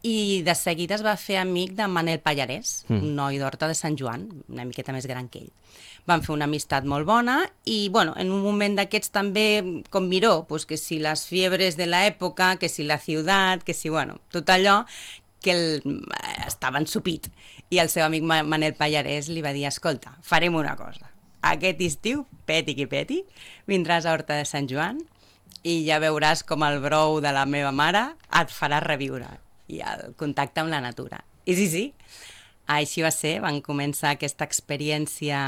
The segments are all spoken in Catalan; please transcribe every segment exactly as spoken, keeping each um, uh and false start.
i de seguida es va fer amic de Manel Pallarès, Mm. un noi d'Horta de Sant Joan, una miqueta més gran que ell. Van fer una amistat molt bona i, bueno, en un moment d'aquests també, com miró, pues que si les fiebres de l'època, que si la ciutat, que si, bueno, tot allò que el, estava ensupit. I el seu amic Manel Pallarès li va dir, escolta, farem una cosa. Aquest estiu, peti qui peti, vindràs a Horta de Sant Joan i ja veuràs com el brou de la meva mare et farà reviure i el contacte amb la natura. I sí, sí, així va ser, van començar aquesta experiència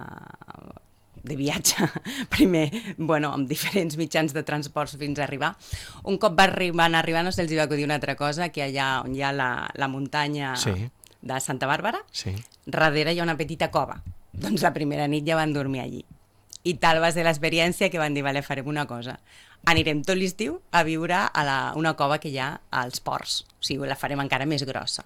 de viatge, primer, bueno, amb diferents mitjans de transports fins a arribar. Un cop van arribar, van arribar no se'ls va acudir una altra cosa, que allà on hi ha la, la muntanya Sí. de Santa Bàrbara, Sí. darrere hi ha una petita cova. Doncs la primera nit ja van dormir allí. I tal va ser l'experiència que van dir, vale, farem una cosa. Anirem tot l'estiu a viure a la, una cova que hi ha als ports. O sigui, la farem encara més grossa.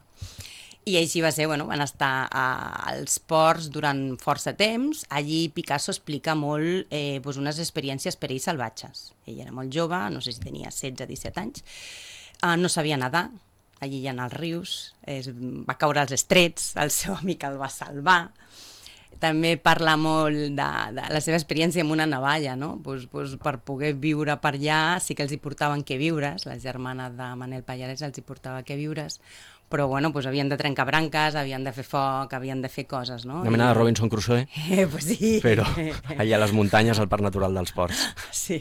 I així va ser, bueno, van estar a, als ports durant força temps. Allí Picasso explica molt eh, doncs unes experiències per ell salvatges. Ell era molt jove, no sé si tenia setze o disset anys, uh, no sabia nedar, allí hi ha els rius, es, va caure als estrets, el seu amic el va salvar. També parla molt de, de la seva experiència amb una navalla, no? Pues, pues, per poder viure per allà sí que els hi portaven que viures, la germana de Manel Pallarès els hi portava que viures, però bueno, pues havien de trencar branques, havien de fer foc, havien de fer coses, no? Una mena I... de Robinson Crusoe, Eh, pues sí. però allà a les muntanyes, al Parc Natural dels Ports. Sí,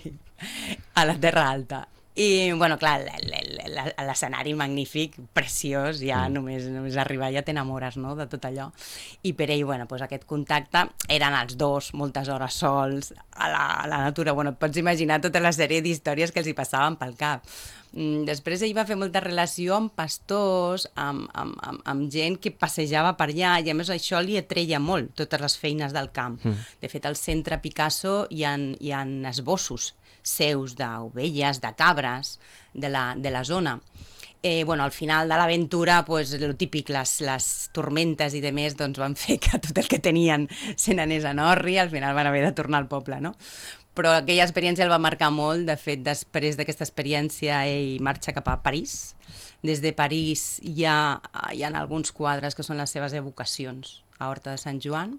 a la Terra Alta. I, bueno, clar, l'escenari magnífic, preciós, ja mm. només, només arribar ja t'enamores, no?, de tot allò. I per ell, bueno, doncs aquest contacte, eren els dos, moltes hores sols, a la, a la natura. Bueno, et pots imaginar tota la sèrie d'històries que els hi passaven pel cap. Mm, després ell va fer molta relació amb pastors, amb, amb, amb, amb gent que passejava per allà, i a més això li atreia molt, totes les feines del camp. Mm. De fet, al centre Picasso hi ha, hi ha esbossos seus d'ovelles, de cabres, de la, de la zona. Eh, bueno, al final de l'aventura, pues, el típic, les, les tormentes i demés, doncs van fer que tot el que tenien se n'anés en orri, al final van haver de tornar al poble, no? Però aquella experiència el va marcar molt. De fet, després d'aquesta experiència ell marxa cap a París. Des de París hi ha, hi ha alguns quadres que són les seves evocacions a Horta de Sant Joan,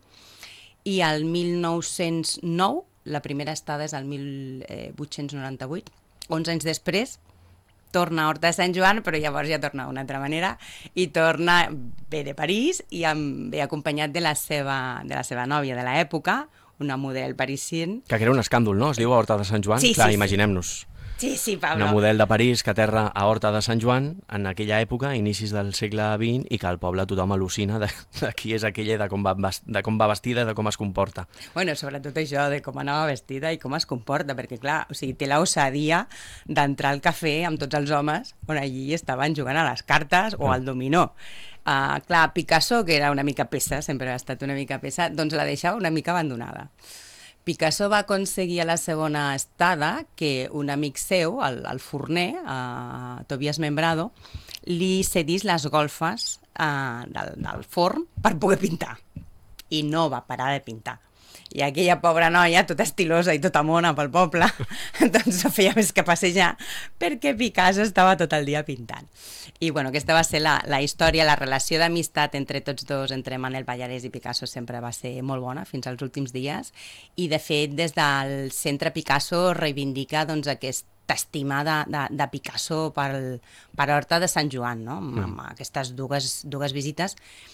i al mil nou-cents nou, la primera estada és al mil vuit-cents noranta-vuit, onze anys després, torna a Horta de Sant Joan, però llavors ja torna d'una altra manera, i torna, ve de París, i amb, ve acompanyat de la seva, de la seva nòvia de l'època, una model parisien. Que era un escàndol, no? Es diu a Horta de Sant Joan? Sí, Clar, sí, imaginem-nos. Sí, sí, Pablo. Una model de París que aterra a Horta de Sant Joan en aquella època, inicis del segle vint, i que al poble tothom al·lucina de, de qui és aquella, de com, va, de com va vestida, de com es comporta. Bueno, sobretot això de com anava vestida i com es comporta, perquè clar, o sigui, té la osadia d'entrar al cafè amb tots els homes on allí estaven jugant a les cartes o al dominó. Uh, clar, Picasso, que era una mica pesa, sempre ha estat una mica pesa, doncs la deixava una mica abandonada. Picasso va aconseguir a la segona estada que un amic seu, el, el forner, uh, Tobias Membrado, li cedís les golfes uh, del, del forn per poder pintar. I no va parar de pintar. I aquella pobra noia, tota estilosa i tota mona pel poble, doncs no feia més que passejar, perquè Picasso estava tot el dia pintant. I bueno, aquesta va ser la, la història, la relació d'amistat entre tots dos, entre Manel Pallarès i Picasso, sempre va ser molt bona fins als últims dies, i de fet des del centre Picasso reivindica doncs, aquesta estima de, de, de Picasso per, per Horta de Sant Joan, no? amb, amb aquestes dues, dues visites.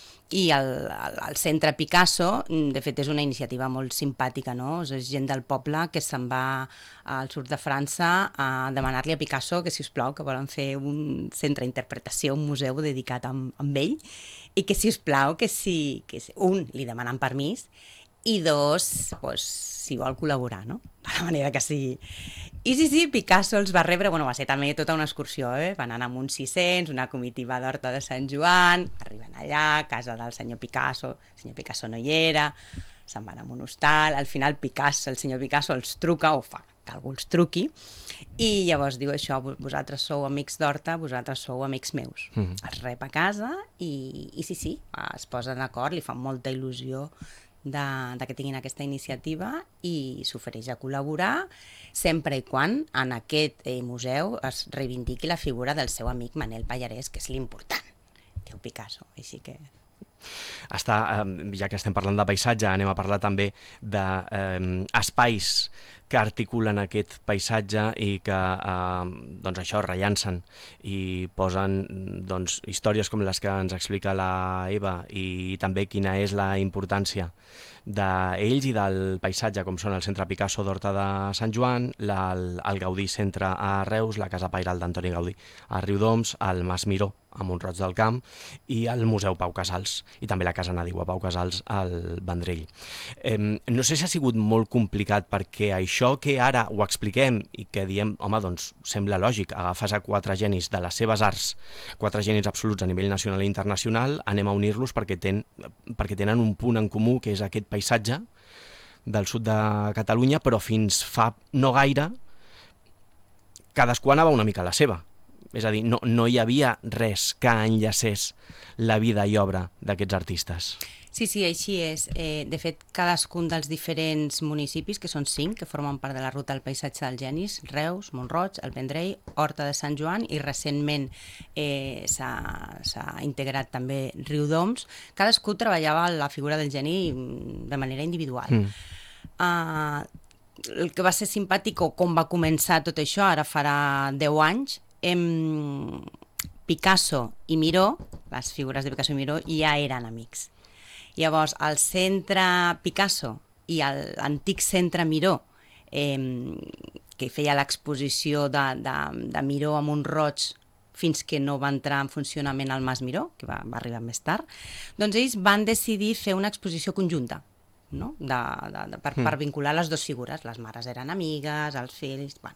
I el, el, el centre Picasso, de fet, és una iniciativa molt simpàtica, no? És gent del poble que se'n va al sud de França a demanar-li a Picasso que, si us plau, que volen fer un centre d'interpretació, un museu dedicat amb, amb ell, i que, si us plau, que si, que si, un, li demanen permís, i dos, pues, si vol col·laborar, no? De la manera que sigui. I sí, sí, Picasso els va rebre, bueno, va ser també tota una excursió, eh? Van anar amb uns sis-cents, una comitiva d'Horta de Sant Joan, arriben allà, a casa del senyor Picasso, el senyor Picasso no hi era, se'n van a un hostal, al final Picasso, el senyor Picasso els truca, o fa que algú els truqui, i llavors diu això, vosaltres sou amics d'Horta, vosaltres sou amics meus. Mm-hmm. Els rep a casa i, i sí, sí, es posen d'acord, li fan molta il·lusió de, de que tinguin aquesta iniciativa i s'ofereix a col·laborar sempre i quan en aquest eh, museu es reivindiqui la figura del seu amic Manel Pallarès, que és l'important, diu Picasso. Així que... Està, eh, ja que estem parlant de paisatge, anem a parlar també d'espais eh, que articulen aquest paisatge i que eh, doncs això rellancen i posen doncs, històries com les que ens explica la Eva i també quina és la importància d'ells i del paisatge, com són el Centre Picasso d'Horta de Sant Joan, la, el, el Gaudí Centre a Reus, la Casa Pairal d'Antoni Gaudí a Riudoms, el Mas Miró a Mont-roig del Camp i el Museu Pau Casals i també la Casa Nadiua Pau Casals al Vendrell. Eh, no sé si ha sigut molt complicat perquè això que ara ho expliquem i que diem, home, doncs sembla lògic, agafes a quatre genis de les seves arts, quatre genis absoluts a nivell nacional i internacional, anem a unir-los perquè, ten, perquè tenen un punt en comú que és aquest paisatge del sud de Catalunya, però fins fa no gaire cadascú anava una mica a la seva. És a dir, no, no hi havia res que enllacés la vida i obra d'aquests artistes. Sí, sí, així és. Eh, de fet, cadascun dels diferents municipis, que són cinc, que formen part de la ruta del paisatge dels genis, Reus, Mont-roig, el Vendrell, Horta de Sant Joan, i recentment eh, s'ha integrat també Riudoms, cadascú treballava la figura del geni de manera individual. Mm. Uh, el que va ser simpàtic, o com va començar tot això, ara farà deu anys, em... Picasso i Miró, les figures de Picasso i Miró, ja eren amics. Llavors, el centre Picasso i l'antic centre Miró, eh, que feia l'exposició de, de, de Miró a Mont-roig fins que no va entrar en funcionament el Mas Miró, que va, va arribar més tard, doncs ells van decidir fer una exposició conjunta, no? de, de, de, per, mm. per vincular les dues figures. Les mares eren amigues, els fills... Bueno.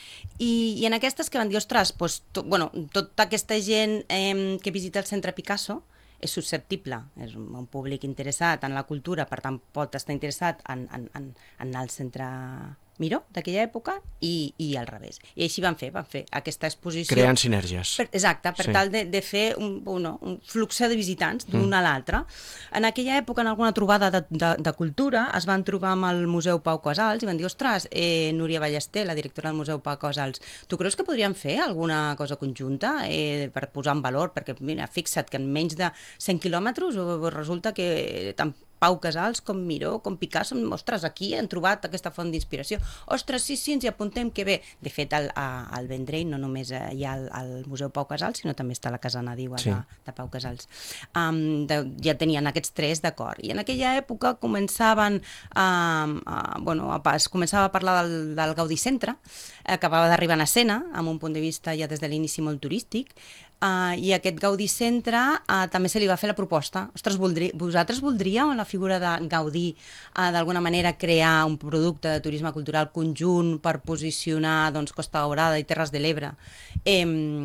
I, i en aquestes que van dir, ostres, doncs, to, bueno, tota aquesta gent eh, que visita el centre Picasso és susceptible, és un, un públic interessat en la cultura, per tant pot estar interessat en, en, en, en el centre Miró d'aquella època i, i al revés. I així van fer, van fer aquesta exposició... Creant sinergies. Per, exacte, per sí. tal de, de fer un, un, un flux de visitants d'un mm. a l'altre. En aquella època, en alguna trobada de, de, de cultura, es van trobar amb el Museu Pau Casals i van dir, ostres, eh, Núria Ballester, la directora del Museu Pau Casals, tu creus que podríem fer alguna cosa conjunta eh, per posar en valor? Perquè, mira, fixa't que en menys de cent quilòmetres resulta que... tant Pau Casals, com Miró, com Picasso, ostres, aquí han trobat aquesta font d'inspiració. Ostres, sí, sí, ens hi apuntem, que bé. De fet, al, al Vendrell no només hi ha el, el Museu Pau Casals, sinó també està la Casa Nadiua sí. de, de Pau Casals. Um, de, ja tenien aquests tres d'acord. I en aquella època començaven, um, uh, bueno, es començava a parlar del, del Gaudí Centre, acabava d'arribar en escena, amb un punt de vista ja des de l'inici molt turístic, Uh, i aquest Gaudí Centre uh, també se li va fer la proposta. Ostres, voldri... vosaltres voldríeu la figura de Gaudí uh, d'alguna manera crear un producte de turisme cultural conjunt per posicionar doncs, Costa Daurada i Terres de l'Ebre eh,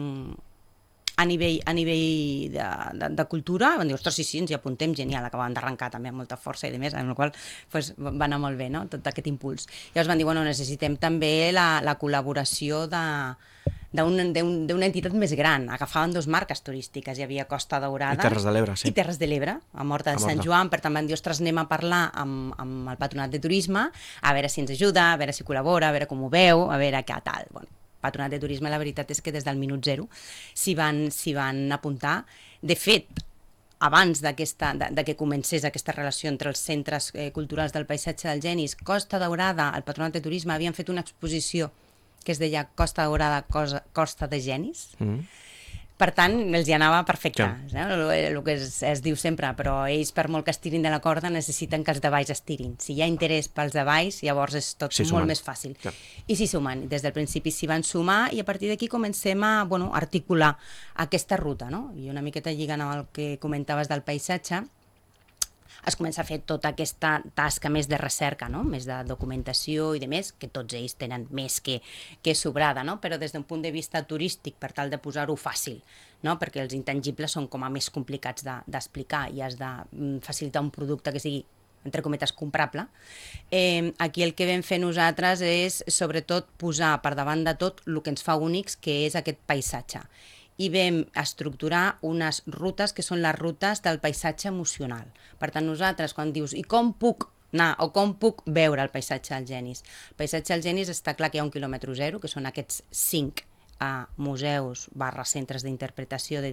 a nivell, a nivell de, de, de cultura? Van dir, ostres, sí, sí, ens hi apuntem, genial, acabaven d'arrencar també amb molta força i de més, amb la qual pues, va anar molt bé, no?, tot aquest impuls. Llavors van dir, bueno, necessitem també la, la col·laboració de d'una un, entitat més gran. Agafaven dues marques turístiques, hi havia Costa Daurada i Terres de l'Ebre, sí. i Terres de l'Ebre, a Horta de Sant Joan, per tant van dir, ostres, anem a parlar amb, amb el Patronat de Turisme, a veure si ens ajuda, a veure si col·labora, a veure com ho veu, a veure què tal. Bueno, Patronat de Turisme, la veritat és que des del minut zero s'hi van, s'hi van apuntar. De fet, abans de, de que comencés aquesta relació entre els centres eh, culturals del paisatge del Genis, Costa Daurada, el Patronat de Turisme, havien fet una exposició que es deia Costa Daurada, Cosa, Costa de Genis. Mm. Per tant, els hi anava perfecte. Ja. Eh? El, el que es, es diu sempre, però ells, per molt que estirin de la corda, necessiten que els de baix estirin. Si hi ha interès pels de baix, llavors és tot sí, molt sumen. Més fàcil. Ja. I s'hi sumen. Des del principi s'hi van sumar i a partir d'aquí comencem a bueno, articular aquesta ruta. No? I una miqueta lligant amb el que comentaves del paisatge, es comença a fer tota aquesta tasca més de recerca, no? Més de documentació i de més, que tots ells tenen més que, que sobrada, no? Però des d'un punt de vista turístic, per tal de posar-ho fàcil, no? Perquè els intangibles són com a més complicats d'explicar de, i has de facilitar un producte que sigui, entre cometes, comprable. Eh, aquí el que vam fer nosaltres és, sobretot, posar per davant de tot el que ens fa únics, que és aquest paisatge. i vam estructurar unes rutes que són les rutes del paisatge emocional. Per tant, nosaltres, quan dius, i com puc anar o com puc veure el paisatge del Genis? El paisatge del Genis està clar que hi ha un quilòmetre zero, que són aquests cinc a museus barra centres d'interpretació de